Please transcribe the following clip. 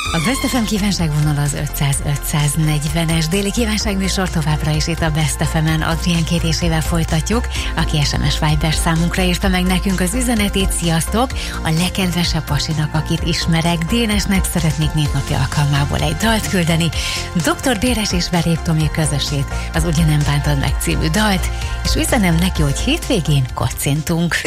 A Best FM kívánságvonal az 500-540-es déli kívánságműsor továbbra is itt a Best FM-en Adrián kérésével folytatjuk, aki SMS Viber számunkra írta meg nekünk az üzenetét. Sziasztok! A legkedvesebb pasinak, akit ismerek, Dénesnek szeretnék névnapi alkalmából egy dalt küldeni. Dr. Dénes és Verép Tomi közösét, az Ugye nem bántad meg című dalt, és üzenem neki, hogy hétvégén kocintunk.